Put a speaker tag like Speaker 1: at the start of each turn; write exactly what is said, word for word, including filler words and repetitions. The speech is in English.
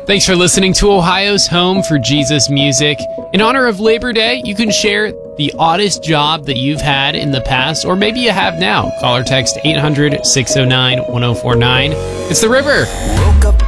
Speaker 1: Thanks for listening to Ohio's home for Jesus music. In honor of Labor Day, you can share the oddest job that you've had in the past, or maybe you have now. Call or text eight hundred, six oh nine, one oh four nine. It's The River.